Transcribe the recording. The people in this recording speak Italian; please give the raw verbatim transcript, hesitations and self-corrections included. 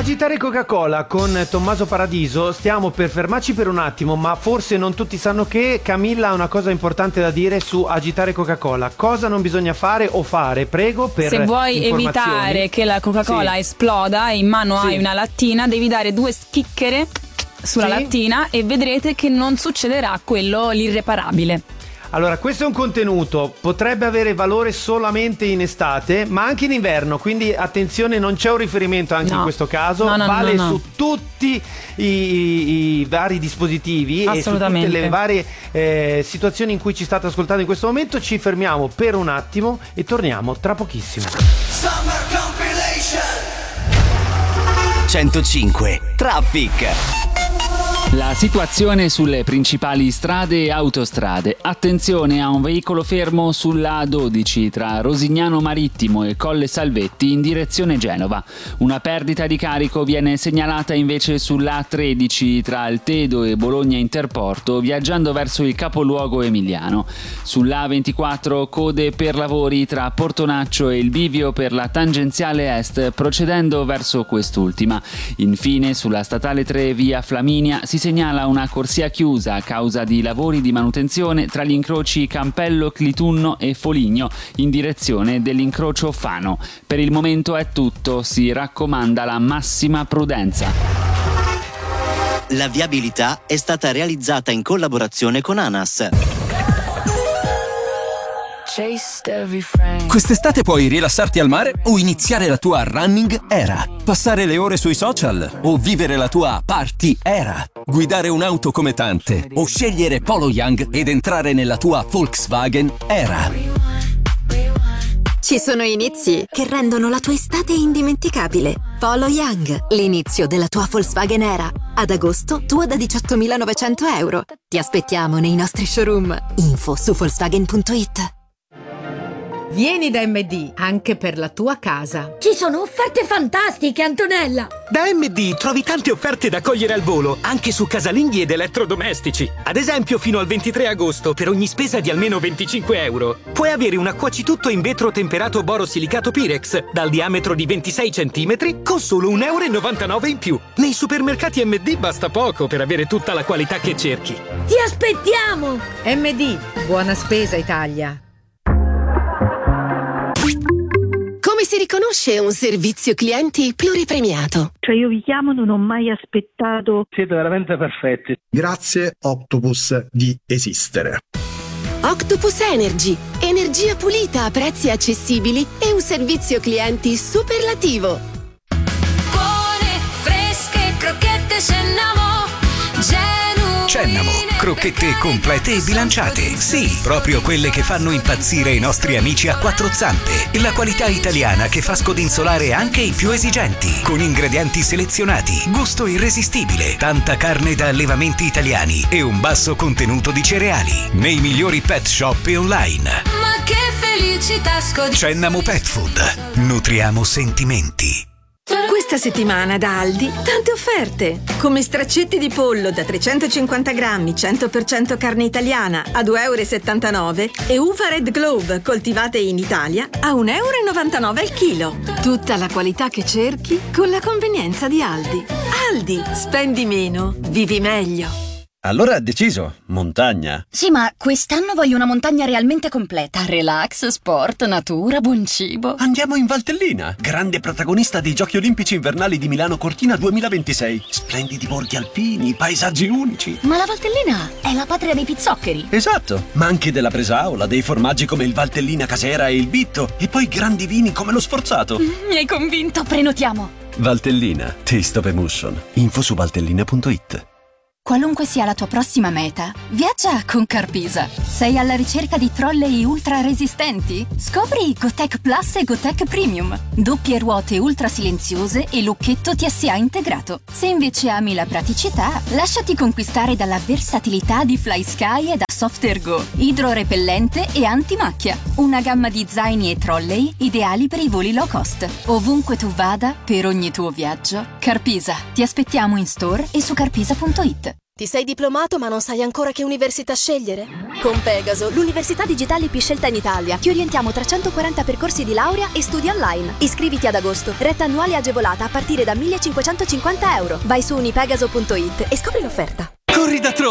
Agitare Coca-Cola con Tommaso Paradiso. Stiamo per fermarci per un attimo, ma forse non tutti sanno che Camilla ha una cosa importante da dire su agitare Coca-Cola. Cosa non bisogna fare o fare, prego, per se vuoi evitare che la Coca-Cola sì. esploda e in mano sì. hai una lattina, devi dare due schicchiere sulla sì. lattina e vedrete che non succederà quello l'irreparabile. Allora, questo è un contenuto, potrebbe avere valore solamente in estate, ma anche in inverno, quindi attenzione, non c'è un riferimento anche no. in questo caso, no, no, vale no, no. su tutti i, i vari dispositivi e su tutte le varie eh, situazioni in cui ci state ascoltando in questo momento. Ci fermiamo per un attimo e torniamo tra pochissimo. Summer Compilation centocinque Traffic. La situazione sulle principali strade e autostrade. Attenzione a un veicolo fermo sulla A dodici tra Rosignano Marittimo e Colle Salvetti in direzione Genova. Una perdita di carico viene segnalata invece sulla A tredici tra Altedo e Bologna Interporto viaggiando verso il capoluogo emiliano. Sulla A ventiquattro code per lavori tra Portonaccio e il bivio per la tangenziale est procedendo verso quest'ultima. Infine sulla statale tre via Flaminia si segnala una corsia chiusa a causa di lavori di manutenzione tra gli incroci Campello, Clitunno e Foligno in direzione dell'incrocio Fano. Per il momento è tutto, si raccomanda la massima prudenza. La viabilità è stata realizzata in collaborazione con ANAS. Quest'estate puoi rilassarti al mare o iniziare la tua running era, passare le ore sui social o vivere la tua party era, guidare un'auto come tante o scegliere Polo Young ed entrare nella tua Volkswagen era. Ci sono inizi che rendono la tua estate indimenticabile. Polo Young, l'inizio della tua Volkswagen era. Ad agosto, tua da diciottomilanovecento euro. Ti aspettiamo nei nostri showroom. Info su Volkswagen punto it. Vieni da M D anche per la tua casa. Ci sono offerte fantastiche, Antonella! Da M D trovi tante offerte da cogliere al volo, anche su casalinghi ed elettrodomestici. Ad esempio, fino al ventitré agosto, per ogni spesa di almeno venticinque euro, puoi avere una cuocitutto in vetro temperato borosilicato Pirex dal diametro di ventisei centimetri con solo un euro e novantanove in più. Nei supermercati M D basta poco per avere tutta la qualità che cerchi. Ti aspettiamo! M D, buona spesa Italia. Come si riconosce un servizio clienti pluripremiato? Cioè io vi chiamo, non ho mai aspettato. Siete veramente perfetti. Grazie Octopus di esistere. Octopus Energy, energia pulita a prezzi accessibili e un servizio clienti superlativo. Buone, fresche, crocchette Cennamo, genuine. Cennamo, crocchette complete e bilanciate. Sì, proprio quelle che fanno impazzire i nostri amici a quattro zampe. La qualità italiana che fa scodinzolare anche i più esigenti. Con ingredienti selezionati, gusto irresistibile, tanta carne da allevamenti italiani e un basso contenuto di cereali. Nei migliori pet shop e online. Ma che felicità scodinzolare. Cennamo Pet Food. Nutriamo sentimenti. Questa settimana da Aldi tante offerte, come straccetti di pollo da trecentocinquanta grammi cento per cento carne italiana a due euro e settantanove e uva Red Glove coltivate in Italia a un euro e novantanove al chilo. Tutta la qualità che cerchi con la convenienza di Aldi. Aldi, spendi meno, vivi meglio. Allora deciso, montagna. Sì, ma quest'anno voglio una montagna realmente completa. Relax, sport, natura, buon cibo. Andiamo in Valtellina, grande protagonista dei Giochi Olimpici Invernali di Milano Cortina duemilaventisei. Splendidi borghi alpini, paesaggi unici. Ma la Valtellina è la patria dei pizzoccheri. Esatto, ma anche della Bresaola, dei formaggi come il Valtellina Casera e il Bitto, e poi grandi vini come lo Sforzato. Mm, mi hai convinto, prenotiamo. Valtellina, taste of emotion. Info su valtellina punto it. Qualunque sia la tua prossima meta, viaggia con Carpisa. Sei alla ricerca di trolley ultra resistenti? Scopri GoTech Plus e GoTech Premium. Doppie ruote ultra silenziose e lucchetto T S A integrato. Se invece ami la praticità, lasciati conquistare dalla versatilità di FlySky e da Softergo. Idrorepellente e antimacchia. Una gamma di zaini e trolley ideali per i voli low cost. Ovunque tu vada, per ogni tuo viaggio, Carpisa. Ti aspettiamo in store e su carpisa punto it. Ti sei diplomato ma non sai ancora che università scegliere? Con Pegaso, l'università digitale più scelta in Italia, ti orientiamo tra centoquaranta percorsi di laurea e studi online. Iscriviti ad agosto, retta annuale agevolata a partire da millecinquecentocinquanta euro. Vai su unipegaso punto it e scopri l'offerta. Corri da Tro!